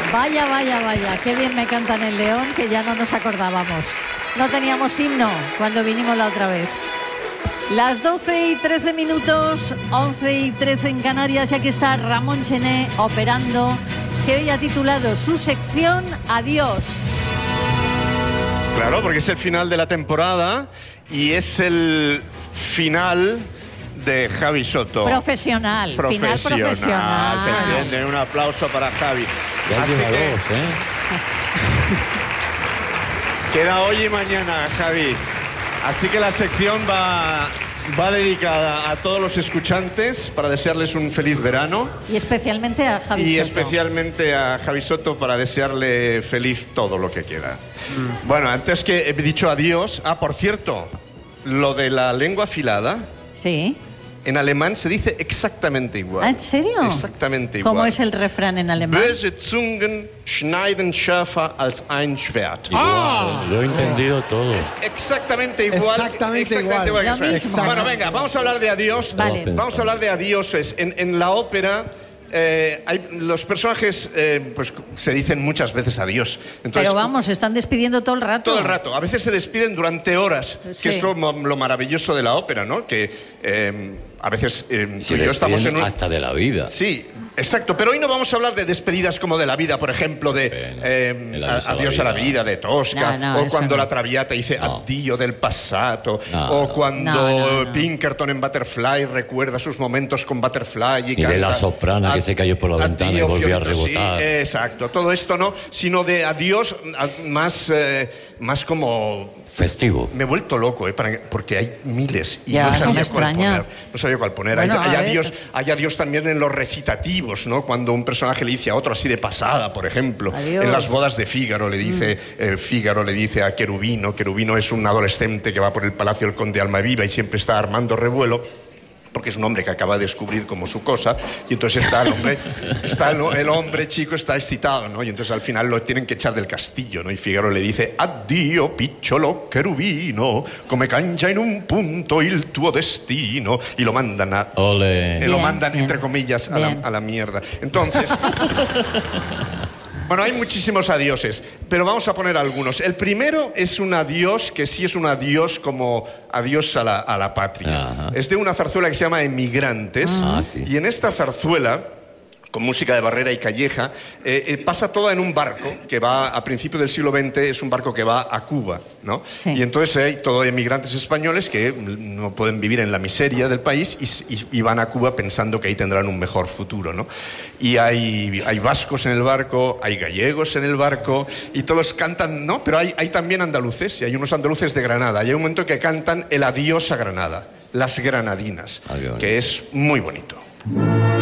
Vaya, vaya, vaya, qué bien me cantan el León, que ya no nos acordábamos. No teníamos himno cuando vinimos la otra vez. Las 12:13 minutos, 11:13 en Canarias, y aquí está Ramón Chené operando, que hoy ha titulado su sección Adiós. Claro, porque es el final de la temporada y es el final de Javi Soto. Profesional. Final profesional. Se entiende. Un aplauso para Javi. Ya Así lleva que dos, queda hoy y mañana, Javi. Así que la sección va dedicada a todos los escuchantes para desearles un feliz verano. Y especialmente a Javi Soto. Y especialmente a Javi Soto para desearle feliz todo lo que quiera. Bueno, antes que he dicho adiós... Ah, por cierto, lo de la lengua afilada... Sí. En alemán se dice exactamente igual. ¿Ah, en serio? Exactamente igual. ¿Cómo es el refrán en alemán? Böse Zungen schneiden schärfer als ein Schwert. Lo he entendido todo. Es exactamente igual. Exactamente igual. que Lo Schwert. mismo. Bueno, venga, vamos a hablar de adiós. Vale. Vamos a hablar de adioses. En la ópera... los personajes pues se dicen muchas veces adiós. Entonces, Pero vamos, se están despidiendo todo el rato. todo el rato. A veces se despiden durante horas, Sí. que es lo maravilloso de la ópera, ¿no? Que a veces tú Se y yo estamos en un... hasta de la vida. Sí, exacto. Pero hoy no vamos a hablar de despedidas como de la vida, por ejemplo, de Adiós a la vida, de Tosca, No, o eso cuando no. la Traviata dice Addio del passato, No, o no. cuando No. Pinkerton en Butterfly recuerda sus momentos con Butterfly Y de la soprana que se cayó por la ventana y volvió a rebotar. Sí, exacto. Todo esto no, sino de adiós más como... Festivo. Me he vuelto loco, porque hay miles y Ya, no sabía no me cuál extraña. poner. No sabía cuál poner. Bueno, a ver. Hay adiós también en los recitativos, ¿no? Cuando un personaje le dice a otro así de pasada, por ejemplo. Adiós. En las bodas de Fígaro le dice, Fígaro le dice a Querubino. Querubino es un adolescente que va por el palacio del conde Almaviva y siempre está armando revuelo, porque es un hombre que acaba de descubrir como su cosa, y entonces el hombre chico está excitado, ¿no? Y entonces al final lo tienen que echar del castillo, ¿no? Y Fígaro le dice: addio picciolo cherubino, come cangia in un punto il tuo destino, y lo mandan Ole. lo Bien, mandan bien. entre comillas Bien. a la mierda. Entonces bueno, hay muchísimos adioses, pero vamos a poner algunos. El primero es un adiós que sí es un adiós como adiós a la patria. Ajá. Es de una zarzuela que se llama Emigrantes. Sí. Y en esta zarzuela, con música de Barrera y Calleja, pasa toda en un barco que va, a principios del siglo XX, es un barco que va a Cuba, ¿no? Sí. Y entonces hay todo emigrantes españoles que no pueden vivir en la miseria del país y van a Cuba pensando que ahí tendrán un mejor futuro, ¿no? Y hay vascos en el barco, hay gallegos en el barco, y todos cantan, ¿no? Pero hay también andaluces, y hay unos andaluces de Granada. Y hay un momento que cantan el adiós a Granada, las granadinas, Ah, qué bonito. que es muy bonito.